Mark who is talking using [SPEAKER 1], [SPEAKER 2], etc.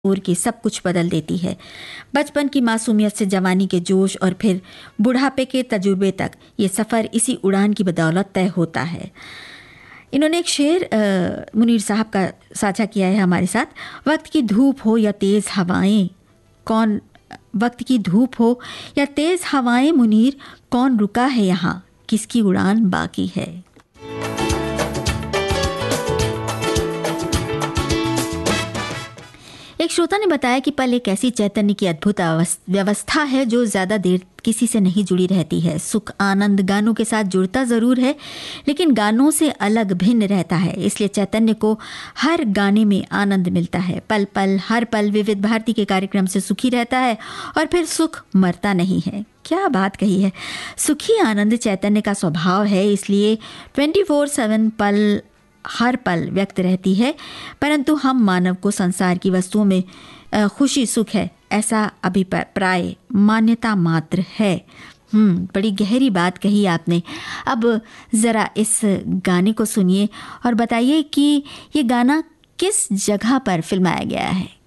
[SPEAKER 1] छोड़ के सब कुछ बदल देती है। बचपन की मासूमियत से जवानी के जोश और फिर बुढ़ापे के तजुर्बे तक ये सफ़र इसी उड़ान की बदौलत तय होता है। इन्होंने एक शेर मुनीर साहब का साझा किया है हमारे साथ। वक्त की धूप हो या तेज़ हवाएं, वक्त की धूप हो या तेज़ हवाएं मुनीर, कौन रुका है यहाँ, किसकी उड़ान बाकी है। एक श्रोता ने बताया कि पल एक ऐसी चैतन्य की अद्भुत व्यवस्था है जो ज़्यादा देर किसी से नहीं जुड़ी रहती है। सुख आनंद गानों के साथ जुड़ता ज़रूर है, लेकिन गानों से अलग भिन्न रहता है। इसलिए चैतन्य को हर गाने में आनंद मिलता है। पल पल हर पल विविध भारती के कार्यक्रम से सुखी रहता है और फिर सुख मरता नहीं है। क्या बात कही है। सुखी आनंद चैतन्य का स्वभाव है, इसलिए 24/7 पल हर पल व्यक्त रहती है। परंतु हम मानव को संसार की वस्तुओं में खुशी सुख है ऐसा अभिप्राय मान्यता मात्र है। बड़ी गहरी बात कही आपने। अब ज़रा इस गाने को सुनिए और बताइए कि ये गाना किस जगह पर फिल्माया गया है।